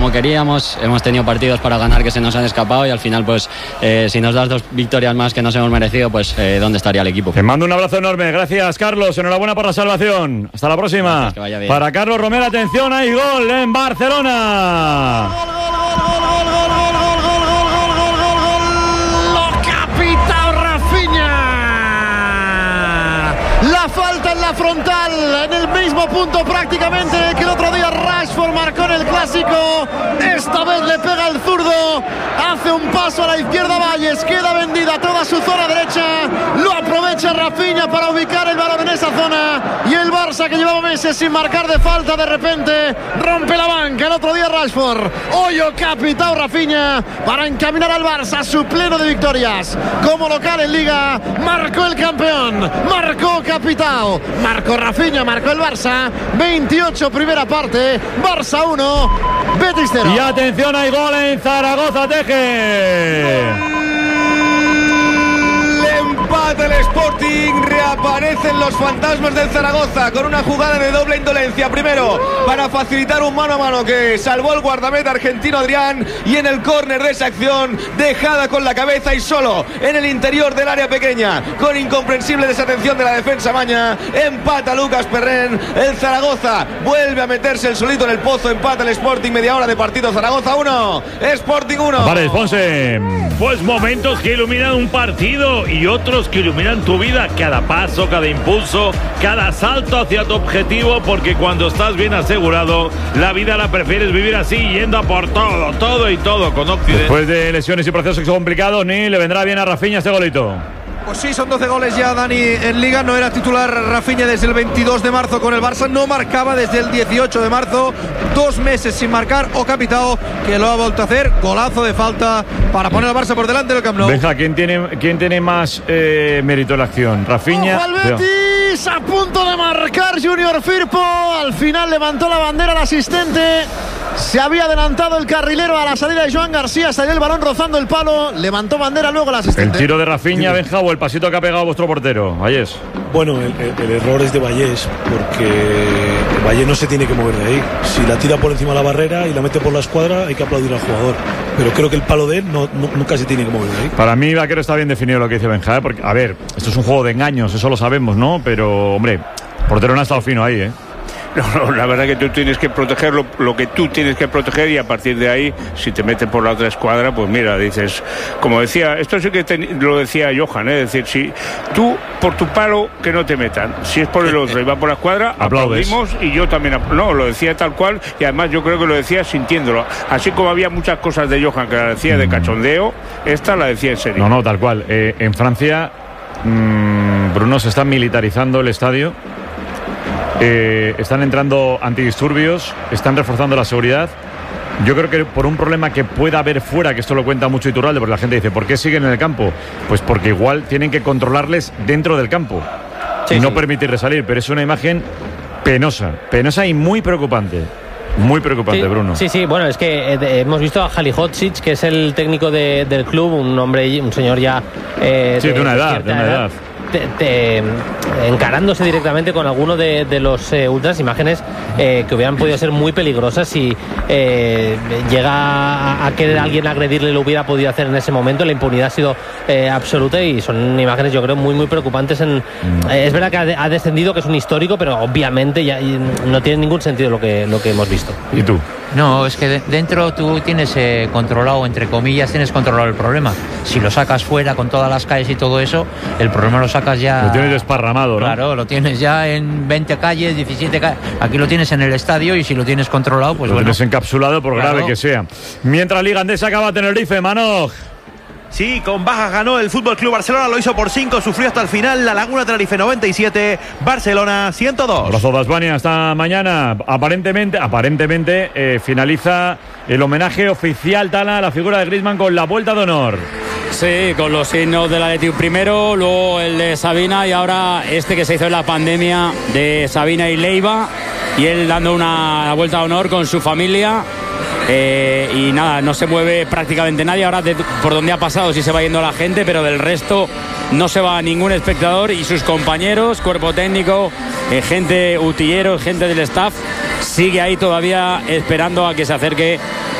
como queríamos. Hemos tenido partidos para ganar que se nos han escapado y al final pues si nos das 2 victorias más que nos hemos merecido, pues ¿dónde estaría el equipo? Te mando un abrazo enorme, gracias Carlos, enhorabuena por la salvación, hasta la próxima. Gracias, que vaya bien. Para Carlos Romero, atención, hay gol en Barcelona. La falta en la frontal, en el mismo punto prácticamente que el otro día Rashford marcó en el Clásico. Esta vez le pega el zurdo, hace un paso a la izquierda Valles, queda vendida toda su zona derecha, lo aprovecha Rafinha para ubicar el balón en esa zona y el Barça, que llevaba meses sin marcar de falta, de repente rompe la banca. El otro día Rashford, hoyo capitao Rafinha para encaminar al Barça a su pleno de victorias como local en Liga. Marcó el campeón, marcó capitao, marcó Rafinha, marcó el Barça. 28 primera parte, Barça 1, Betis 0. Y atención, hay gol en Zaragoza, Teje. Empate el Sporting, reaparecen los fantasmas del Zaragoza con una jugada de doble indolencia. Primero, para facilitar un mano a mano que salvó el guardameta argentino Adrián, y en el córner de esa acción, dejada con la cabeza y solo en el interior del área pequeña, con incomprensible desatención de la defensa maña, empata Lucas Perren. El Zaragoza vuelve a meterse el solito en el pozo, empata el Sporting, media hora de partido. Zaragoza 1, Sporting 1. Vale, Ponce. Pues momentos que iluminan un partido y otros que iluminan tu vida, cada paso, cada impulso, cada salto hacia tu objetivo, porque cuando estás bien asegurado, la vida la prefieres vivir así, yendo a por todo, todo y todo con Occidente. Después de lesiones y procesos complicados, ni le vendrá bien a Rafinha este golito. Pues sí, son 12 goles ya, Dani, en Liga. No era titular Rafinha desde el 22 de marzo con el Barça, no marcaba desde el 18 de marzo, 2 meses sin marcar. O capitao, que lo ha vuelto a hacer, golazo de falta para poner al Barça por delante del Camp Nou. Benja, ¿quién tiene más mérito en la acción? Rafinha. ¡Ojo al Betis! A punto de marcar Junior Firpo, al final levantó la bandera el asistente. Se había adelantado el carrilero a la salida de Joan García, salió el balón rozando el palo, levantó bandera luego el asistente. El tiro de Rafinha, Benja, o el pasito que ha pegado vuestro portero, Vallés. Bueno, el error es de Vallés, porque Vallés no se tiene que mover de ahí. Si la tira por encima de la barrera y la mete por la escuadra, hay que aplaudir al jugador. Pero creo que el palo de él nunca se tiene que mover de ahí. Para mí, Vaquero, está bien definido lo que dice Benja, porque, a ver, esto es un juego de engaños, eso lo sabemos, ¿no? Pero, hombre, portero no ha estado fino ahí, ¿eh? No, la verdad que tú tienes que proteger lo que tú tienes que proteger, y a partir de ahí, si te meten por la otra escuadra, pues mira, dices, como decía, esto sí que lo decía Johan, es decir, si tú por tu palo que no te metan, si es por el otro y va por la escuadra, aplaudimos, y yo también, no, lo decía tal cual, y además yo creo que lo decía sintiéndolo, así como había muchas cosas de Johan que la decía de cachondeo, esta la decía en serio. No, tal cual. En Francia, Bruno, se está militarizando el estadio. Están entrando antidisturbios, están reforzando la seguridad. Yo creo que por un problema que pueda haber fuera, que esto lo cuenta mucho Iturralde, porque la gente dice, ¿por qué siguen en el campo? Pues porque igual tienen que controlarles dentro del campo y no permitirles salir, pero es una imagen penosa y muy preocupante. Muy preocupante, Bruno. Sí, bueno, es que hemos visto a Halilhodžić, que es el técnico del club, un señor ya de una edad. Encarándose directamente con alguno de los ultras, imágenes que hubieran podido ser muy peligrosas. Si llega a querer alguien agredirle, lo hubiera podido hacer en ese momento. La impunidad ha sido absoluta, y son imágenes, yo creo, muy muy preocupantes. Es verdad que ha descendido, que es un histórico, pero obviamente ya no tiene ningún sentido lo que hemos visto. ¿Y tú? No, es que dentro tú tienes controlado, entre comillas, tienes controlado el problema. Si lo sacas fuera con todas las calles y todo eso, el problema lo sacas ya... Lo tienes desparramado, ¿no? Claro, lo tienes ya en 20 calles, 17 calles. Aquí lo tienes en el estadio, y si lo tienes controlado, pues lo tienes encapsulado, por grave que sea. Mientras Liga Andesa acaba Tenerife, Manoj. Sí, con bajas ganó el Fútbol Club Barcelona, lo hizo por 5, sufrió hasta el final. La Laguna Tenerife 97, Barcelona 102. Abrazo de Albania, hasta mañana. Aparentemente finaliza el homenaje oficial, Tala, a la figura de Griezmann con la vuelta de honor. Sí, con los signos del Athletic primero, luego el de Sabina, y ahora este que se hizo en la pandemia de Sabina y Leiva, y él dando una vuelta de honor con su familia. Y nada, no se mueve prácticamente nadie. Ahora por donde ha pasado sí se va yendo la gente, pero del resto no se va ningún espectador, y sus compañeros, cuerpo técnico, gente, utilleros, gente del staff, sigue ahí todavía esperando a que se acerque